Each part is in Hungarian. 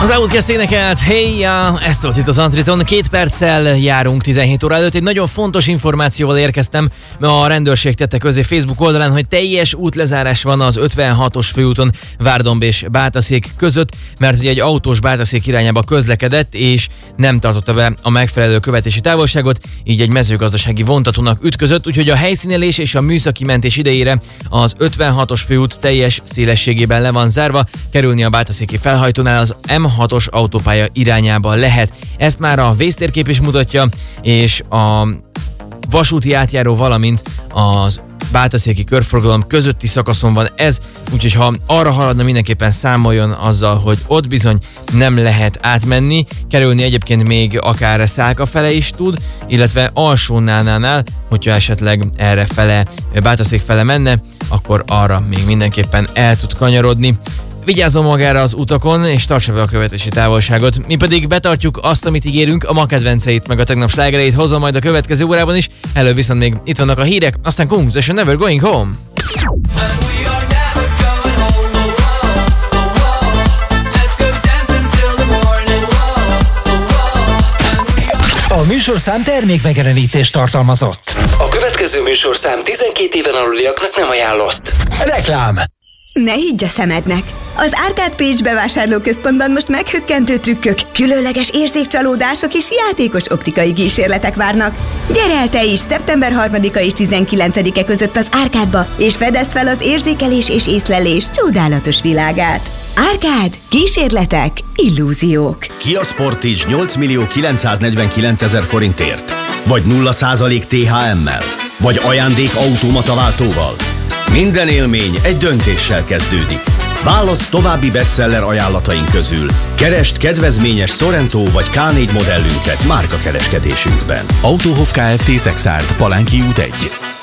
Az Outcast énekelt Hey Ya, ez szólt itt az Antriton. 2 perccel járunk 17 óra előtt. Egy nagyon fontos információval érkeztem, mert a rendőrség tette közé Facebook oldalán, hogy teljes útlezárás van az 56-os főúton Várdomb és Bátaszék között, mert ugye egy autós Bátaszék irányába közlekedett, és nem tartotta be a megfelelő követési távolságot, így egy mezőgazdasági vontatónak ütközött, úgyhogy a helyszínelés és a műszaki mentés idejére az 56-os főút teljes szélességében le van zárva, kerülni a bátaszéki felhajtónál az M6-os autópálya irányába lehet. Ezt már a vésztérkép is mutatja, és a vasúti átjáró, valamint az bátaszéki körforgalom közötti szakaszon van ez, úgyhogy ha arra haladna, mindenképpen számoljon azzal, hogy ott bizony nem lehet átmenni, kerülni egyébként még akár Szálka fele is tud, illetve Alsó-Nánánál, hogyha esetleg erre fele, Bátaszék fele menne, akkor arra még mindenképpen el tud kanyarodni. Vigyázzon magára az utakon, és tartsa be a követési távolságot. Mi pedig betartjuk azt, amit ígérünk, a ma kedvenceit, meg a tegnap slágereit hozom majd a következő órában is. Előbb viszont még itt vannak a hírek, aztán Kungs és a Never Going Home. A műsorszám termékmegjelenítést tartalmazott. A következő műsorszám 12 éven aluliaknak nem ajánlott. Reklám. Ne higgy a szemednek! Az Arcade Page bevásárlóközpontban most meghökkentő trükkök, különleges érzékcsalódások és játékos optikai kísérletek várnak. Gyere el te is szeptember 3-a és 19-e között az Arcade-ba, és fedezd fel az érzékelés és észlelés csodálatos világát. Arcade. Kísérletek, illúziók. Kia Sportage 8.949.000 forintért? Vagy 0% THM-mel? Vagy ajándék automata váltóval? Minden élmény egy döntéssel kezdődik. Válasz további bestseller ajánlataink közül. Keresd kedvezményes Sorento vagy K4 modellünket márkakereskedésünkben. Autohof Kft. Szexárd, Palánki út 1.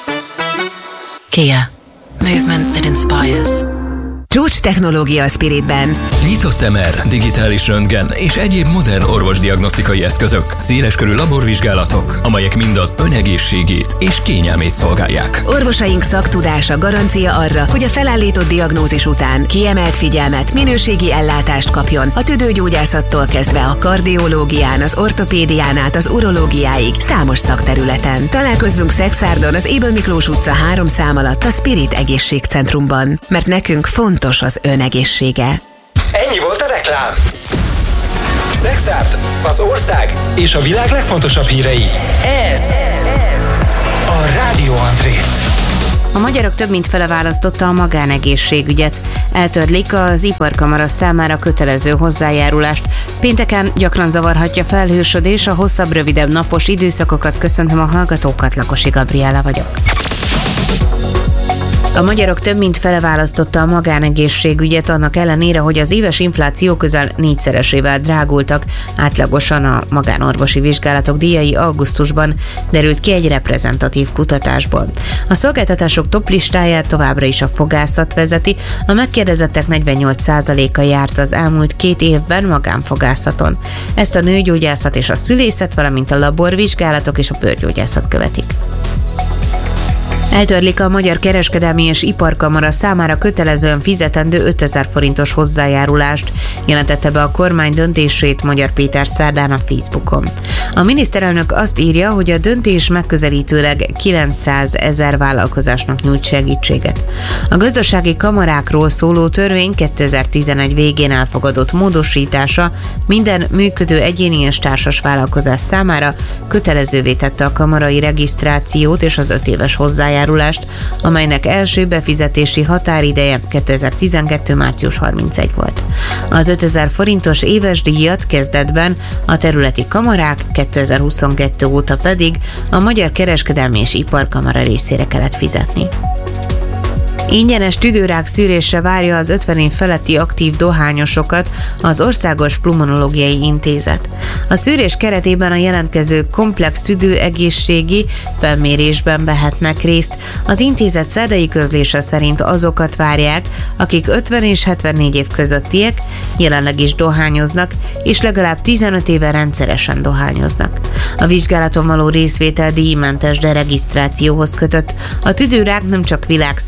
Kia. Movement that inspires. Csúcs technológia a Spiritben. Nyitott MR, digitális röntgen és egyéb modern orvosdiagnosztikai eszközök, széleskörű laborvizsgálatok, amelyek mind az ön egészségét és kényelmét szolgálják. Orvosaink szaktudása garancia arra, hogy a felállított diagnózis után kiemelt figyelmet, minőségi ellátást kapjon a tüdőgyógyászattól kezdve a kardiológián, az ortopédián át az urológiáig számos szakterületen. Találkozzunk Szexárdon az Ébel Miklós utca 3 szám alatt a Spirit Egészségcentrumban, mert nekünk fontos az ön egészsége. Ennyi volt a reklám. Szexárd, az ország és a világ legfontosabb hírei. Ez a Rádió Antrét. A magyarok több mint fele választotta a magánegészségügyet. Eltörlik az iparkamara számára kötelező hozzájárulást. Pénteken gyakran zavarhatja felhősödés, a hosszabb, rövidebb napos időszakokat. Köszöntöm a hallgatókat, Lakosi Gabriella vagyok. A magyarok több mint fele választotta a magánegészségügyet, annak ellenére, hogy az éves infláció közel 4-szeresével drágultak. Átlagosan a magánorvosi vizsgálatok díjai augusztusban, derült ki egy reprezentatív kutatásból. A szolgáltatások toplistáját továbbra is a fogászat vezeti, a megkérdezettek 48%-a járt az elmúlt 2 évben magánfogászaton. Ezt a nőgyógyászat és a szülészet, valamint a laborvizsgálatok és a bőrgyógyászat követik. Eltörlik a Magyar Kereskedelmi és Iparkamara számára kötelezően fizetendő 5000 forintos hozzájárulást, jelentette be a kormány döntését Magyar Péter szerdán a Facebookon. A miniszterelnök azt írja, hogy a döntés megközelítőleg 900 000 vállalkozásnak nyújt segítséget. A gazdasági kamarákról szóló törvény 2011 végén elfogadott módosítása minden működő egyéni és társas vállalkozás számára kötelezővé tette a kamarai regisztrációt és az 5 éves hozzájárulást, amelynek első befizetési határideje 2012. március 31 volt. Az 5000 forintos éves díjat kezdetben a területi kamarák, 2022 óta pedig a Magyar Kereskedelmi és Iparkamara részére kellett fizetni. Ingyenes tüdőrák szűrésre várja az 50 év feletti aktív dohányosokat az Országos Pulmonológiai Intézet. A szűrés keretében a jelentkezők komplex tüdőegészségi felmérésben vehetnek részt. Az intézet szerdai közlése szerint azokat várják, akik 50 és 74 év közöttiek, jelenleg is dohányoznak, és legalább 15 éve rendszeresen dohányoznak. A vizsgálaton való részvétel díjmentes, de regisztrációhoz kötött. A tüdőrák nem csak világszerte,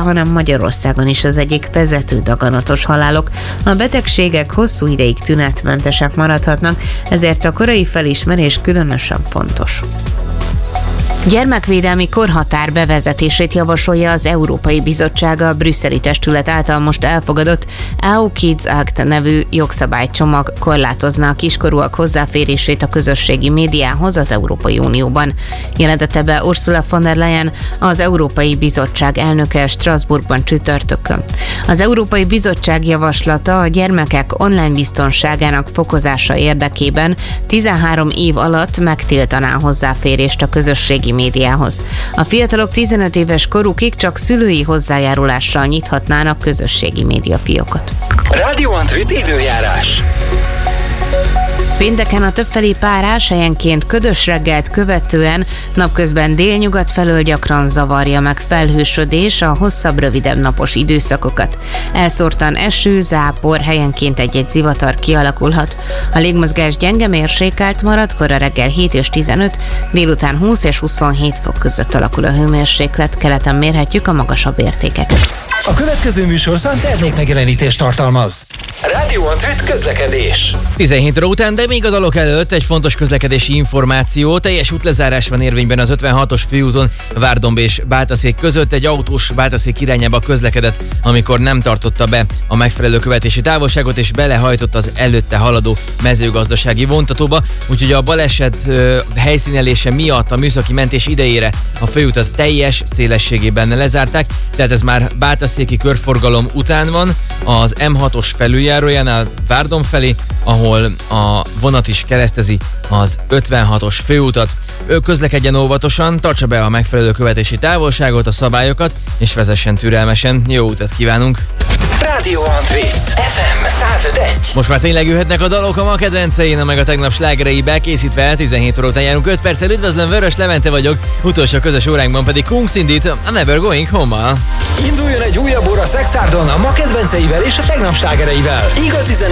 hanem Magyarországon is az egyik vezető daganatos halálok. A betegségek hosszú ideig tünetmentesek maradhatnak, ezért a korai felismerés különösen fontos. Gyermekvédelmi korhatár bevezetését javasolja az Európai Bizottság a brüsszeli testület által most elfogadott EU Kids Act nevű jogszabálycsomag korlátozna a kiskorúak hozzáférését a közösségi médiához az Európai Unióban. Jelentette be Ursula von der Leyen, az Európai Bizottság elnöke Strasbourgban csütörtökön. Az Európai Bizottság javaslata a gyermekek online biztonságának fokozása érdekében 13 év alatt megtiltaná a hozzáférést a közösségi médiához. A fiatalok 15 éves korukig csak szülői hozzájárulással nyithatnának közösségi médiafiókot. Radio Antrit időjárás. Pénteken a többfelé párás, helyenként ködös reggelt követően napközben délnyugat felől gyakran zavarja meg felhősödés a hosszabb, rövidebb napos időszakokat. Elszórtan eső, zápor, helyenként egy-egy zivatar kialakulhat. A légmozgás gyenge, mérsékelt marad, kora reggel 7 és 15, délután 20 és 27 fok között alakul a hőmérséklet, keleten mérhetjük a magasabb értékeket. A következő műsorszám termékmegjelenítést tartalmaz. Radio Antrit közlekedés. 17 óra után, de még a dalok előtt egy fontos közlekedési információ. Teljes útlezárás van érvényben az 56-os főúton Várdomb és Báltaszék között. Egy autós Báltaszék irányába közlekedett, amikor nem tartotta be a megfelelő követési távolságot, és belehajtott az előtte haladó mezőgazdasági vontatóba. Úgyhogy a baleset helyszínelése miatt a műszaki mentés idejére a főutat teljes szélességében lezárták. Tehát ez már Báltaszéki körforgalom után van, az M6-os felüljárójánál Várdomb felé, ahol a vonat is keresztezi az 56-os főutat. Ő közlekedjen óvatosan, tartsa be a megfelelő követési távolságot, a szabályokat, és vezessen türelmesen. Jó utat kívánunk! Radio Antrit FM 105.1. Most már tényleg jöhetnek a dalok a ma kedvencein, meg a tegnap slágerei bekészítve. 17 óra után járunk 5 perccel. Üdvözlöm, Vörös Levente vagyok, utolsó közös óránkban pedig Kungs indít a Never Going Home-mal. Induljon egy újabb óra Szexárdon a ma kedvenceivel és a tegnap slágereivel. Igazi